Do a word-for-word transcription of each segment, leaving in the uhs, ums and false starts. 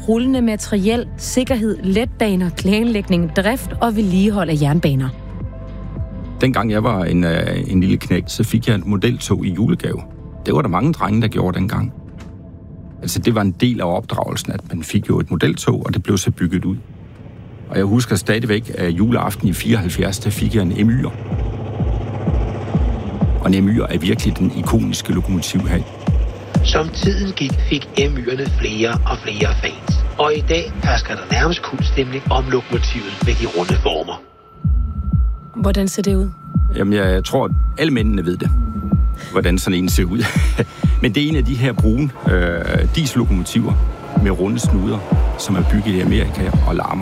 rullende materiel, sikkerhed, letbaner, planlægning, drift og vedligehold af jernbaner. Dengang jeg var en, en lille knægt, så fik jeg et modeltog i julegave. Det var der mange drenge, der gjorde dengang. Altså, det var en del af opdragelsen, at man fik jo et modeltog, og det blev så bygget ud. Og jeg husker stadigvæk, at juleaften i fireoghalvfjerds, der fik jeg en M Y'er. Og en M Y'er er virkelig den ikoniske lokomotiv her. Som tiden gik, fik M Y'erne flere og flere fans. Og i dag hersker der nærmest kultstemning om lokomotivet med de runde former. Hvordan ser det ud? Jamen, jeg tror, at alle mændene ved det, hvordan sådan en ser ud. Men det er en af de her brune øh, diesellokomotiver med runde snuder, som er bygget i Amerika og larmer.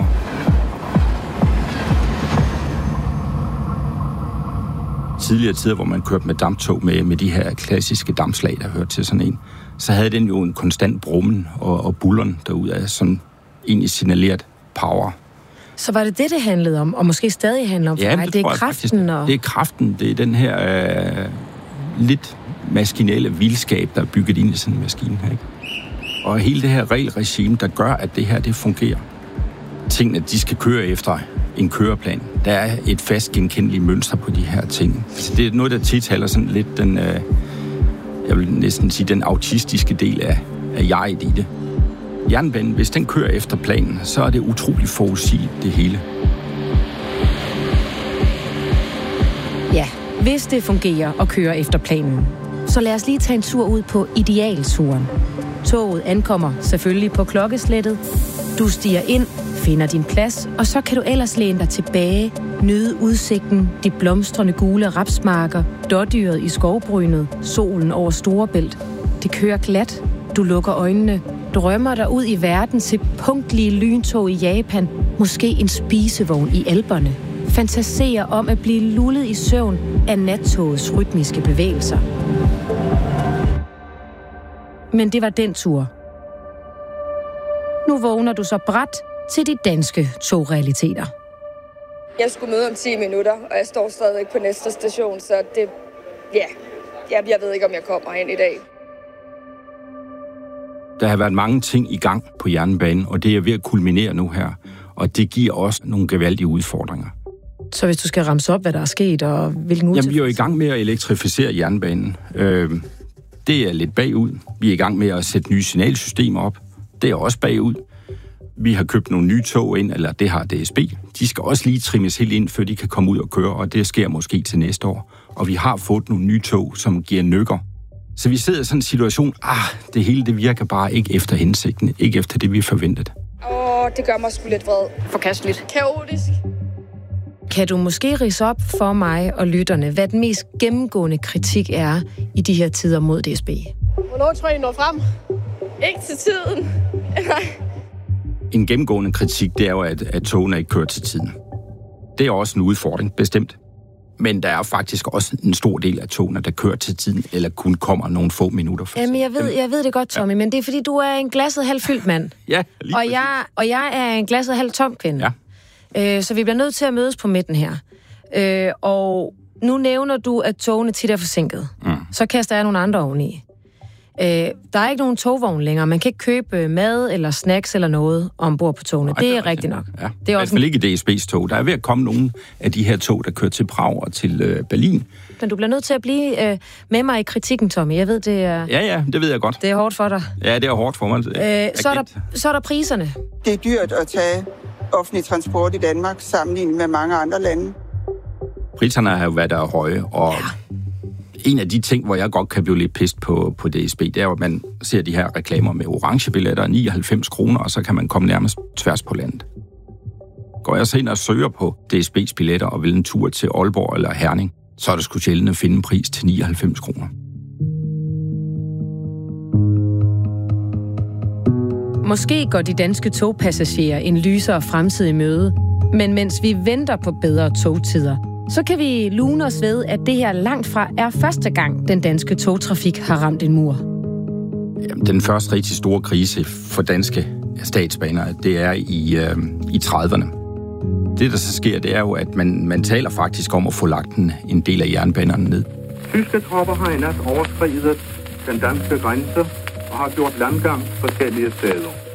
Tidligere tider, hvor man kørte med damptog med, med de her klassiske dampslag, der hørte til sådan en, så havde den jo en konstant brummen og, og bulleren derudad, som egentlig signaleret power. Så var det det, det handlede om, og måske stadig handler om for ja, mig? Det, det er kraften? Og... Det er kraften, det er den her øh, lidt maskinelle vildskab, der er bygget ind i sådan en maskine her, ikke? Og hele det her regelregime, der gør, at det her, det fungerer. Tingene, de skal køre efter en køreplan. Der er et fast genkendeligt mønster på de her ting. Så det er noget, der tiltaler sådan lidt den, øh, jeg vil næsten sige, den autistiske del af, af jeget i det. Jernbanen, hvis den kører efter planen, så er det utroligt forudsigeligt, det hele. Ja, hvis det fungerer og kører efter planen, så lad os lige tage en tur ud på idealturen. Toget ankommer selvfølgelig på klokkeslættet. Du stiger ind, finder din plads, og så kan du ellers læne dig tilbage, nyde udsigten, de blomstrende gule rapsmarker, dårdyret i skovbrynet, solen over Storebælt. Det kører glat, du lukker øjnene, drømmer dig ud i verden til punktlige lyntog i Japan, måske en spisevogn i Alperne. Fantaserer om at blive lullet i søvn af nattogets rytmiske bevægelser. Men det var den tur. Nu vågner du så brat til de danske togrealiteter. Jeg skulle møde om ti minutter, og jeg står stadig på næste station, så det, ja, jeg, jeg ved ikke, om jeg kommer ind i dag. Der har været mange ting i gang på jernbanen, og det er ved at kulminere nu her, og det giver også nogle gevaldige udfordringer. Så hvis du skal ramse op, hvad der er sket, og hvilken udfordring? Jamen, vi er jo i gang med at elektrificere jernbanen. Øh, det er lidt bagud. Vi er i gang med at sætte nye signalsystemer op. Det er også bagud. Vi har købt nogle nye tog ind, eller det har D S B. De skal også lige trimmes helt ind, før de kan komme ud og køre, og det sker måske til næste år. Og vi har fået nogle nye tog, som giver nykker. Så vi sidder i sådan en situation, ah, det hele det virker bare ikke efter hensigten, ikke efter det, vi forventede. Åh, det gør mig sgu lidt vred. Forkasteligt. Kaotisk. Kan du måske ridse op for mig og lytterne, hvad den mest gennemgående kritik er i de her tider mod D S B? Hvornår tror I når frem? Ikke til tiden. Nej. En gennemgående kritik, det er jo, at, at togene ikke kører til tiden. Det er også en udfordring, bestemt. Men der er faktisk også en stor del af togene, der kører til tiden, eller kun kommer nogle få minutter for. Jamen, jeg ved, jeg ved det godt, Tommy, ja. Men det er, fordi du er en glasset halvt fyldt mand. Ja, lige og jeg, og jeg er en glasset halvt tom kvinde. Ja. Øh, så vi bliver nødt til at mødes på midten her. Øh, og nu nævner du, at togene tit er forsinket. Mm. Så kaster jeg nogle andre oveni. Øh, der er ikke nogen togvogn længere. Man kan ikke købe mad eller snacks eller noget ombord på togene. Nej, det er, det er rigtigt nok. Ja. Det er også i hvert fald ikke D S B's tog. Der er ved at komme nogle af de her tog, der kører til Prag og til øh, Berlin. Men du bliver nødt til at blive øh, med mig i kritikken, Tommy. Jeg ved, det er... Ja, ja, det ved jeg godt. Det er hårdt for dig. Ja, det er hårdt for mig. Øh, så, er der, så er der priserne. Det er dyrt at tage offentlig transport i Danmark, sammenlignet med mange andre lande. Priserne har jo været der høje, og... Ja. En af de ting, hvor jeg godt kan blive lidt pist på, på D S B, det er jo, at man ser de her reklamer med orange billetter, nioghalvfems kroner, og så kan man komme nærmest tværs på landet. Går jeg så ind og søger på D S B's billetter og vil en tur til Aalborg eller Herning, så er det sgu sjældent at finde en pris til nioghalvfems kroner. Måske går de danske togpassagerer en lysere fremtid i møde, men mens vi venter på bedre togtider, så kan vi lune os ved, at det her langt fra er første gang, den danske togtrafik har ramt en mur. Jamen, den første rigtig store krise for danske statsbaner, det er i, øh, i trediverne. Det, der så sker, det er jo, at man, man taler faktisk om at få lagt en, en del af jernbanerne ned. Tyske tropper har i nat overskridet den danske grænse og har gjort landgang forskellige steder.